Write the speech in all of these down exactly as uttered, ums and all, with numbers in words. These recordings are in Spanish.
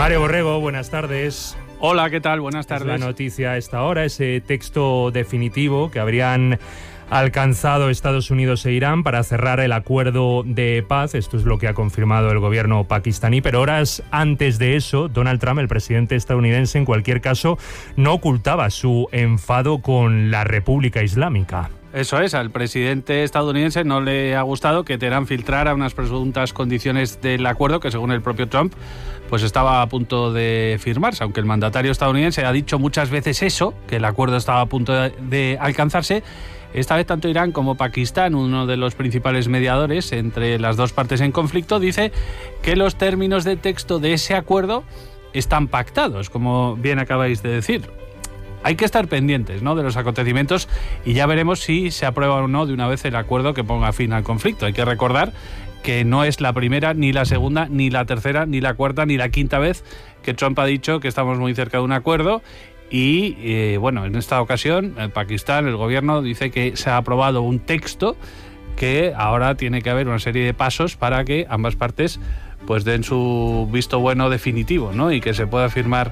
Mario Borrego, buenas tardes. Hola, ¿qué tal? Buenas tardes. Es la noticia a esta hora, ese texto definitivo que habrían alcanzado Estados Unidos e Irán para cerrar el acuerdo de paz. Esto es lo que ha confirmado el gobierno pakistaní, pero horas antes de eso, Donald Trump, el presidente estadounidense, en cualquier caso, no ocultaba su enfado con la República Islámica. Eso es, al presidente estadounidense no le ha gustado que Teherán filtrara unas presuntas condiciones del acuerdo que, según el propio Trump, pues estaba a punto de firmarse, aunque el mandatario estadounidense ha dicho muchas veces eso, que el acuerdo estaba a punto de, de alcanzarse. Esta vez tanto Irán como Pakistán, uno de los principales mediadores entre las dos partes en conflicto, dice que los términos de texto de ese acuerdo están pactados, como bien acabáis de decir. Hay que estar pendientes, ¿no?, de los acontecimientos y ya veremos si se aprueba o no de una vez el acuerdo que ponga fin al conflicto. Hay que recordar que no es la primera, ni la segunda, ni la tercera, ni la cuarta, ni la quinta vez que Trump ha dicho que estamos muy cerca de un acuerdo. Y eh, bueno, en esta ocasión, en Pakistán, el gobierno dice que se ha aprobado un texto que ahora tiene que haber una serie de pasos para que ambas partes pues den su visto bueno definitivo, ¿no?, y que se pueda firmar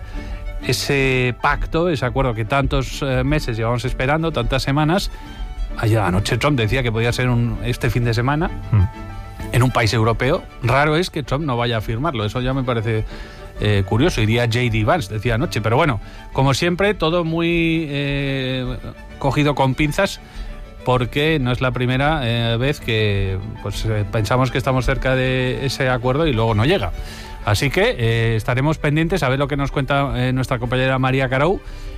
ese pacto, ese acuerdo que tantos eh, meses llevamos esperando, tantas semanas. Ayer anoche Trump decía que podía ser un, este fin de semana mm. en un país europeo. Raro es que Trump no vaya a firmarlo, eso ya me parece eh, curioso. Iría J D Vance, decía anoche, pero bueno, como siempre, todo muy eh, cogido con pinzas, porque no es la primera eh, vez que pues, eh, pensamos que estamos cerca de ese acuerdo y luego no llega. Así que eh, estaremos pendientes a ver lo que nos cuenta eh, nuestra compañera María Carou,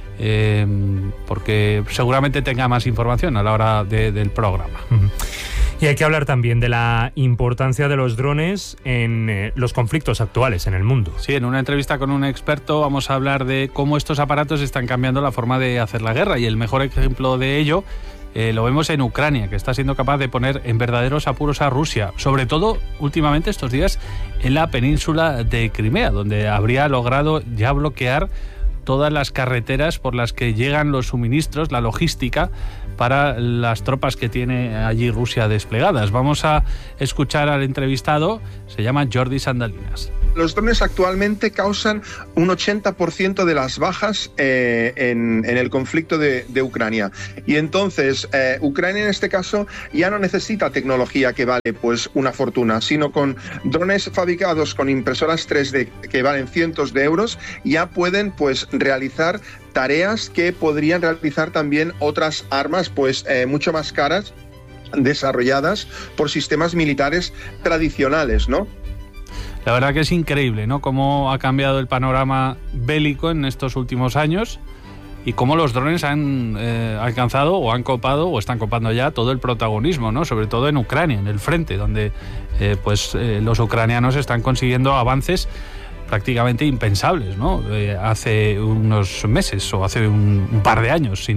eh, porque seguramente tenga más información a la hora de, del programa. Uh-huh. Y hay que hablar también de la importancia de los drones en eh, los conflictos actuales en el mundo. Sí, en una entrevista con un experto vamos a hablar de cómo estos aparatos están cambiando la forma de hacer la guerra, y el mejor ejemplo de ello Eh, lo vemos en Ucrania, que está siendo capaz de poner en verdaderos apuros a Rusia, sobre todo últimamente estos días en la península de Crimea, donde habría logrado ya bloquear todas las carreteras por las que llegan los suministros, la logística para las tropas que tiene allí Rusia desplegadas. Vamos a escuchar al entrevistado, se llama Jordi Sandalinas. Los drones actualmente causan un ochenta por ciento de las bajas eh, en, en el conflicto de, de Ucrania. Y entonces, eh, Ucrania en este caso ya no necesita tecnología que vale pues una fortuna, sino con drones fabricados con impresoras tres D que valen cientos de euros, ya pueden pues realizar tareas que podrían realizar también otras armas pues eh, mucho más caras, desarrolladas por sistemas militares tradicionales, ¿no? La verdad que es increíble, ¿no?, cómo ha cambiado el panorama bélico en estos últimos años y cómo los drones han eh, alcanzado o han copado o están copando ya todo el protagonismo, ¿no?, sobre todo en Ucrania, en el frente, donde eh, pues eh, los ucranianos están consiguiendo avances prácticamente impensables, ¿no?, eh, hace unos meses o hace un, un par de años, sin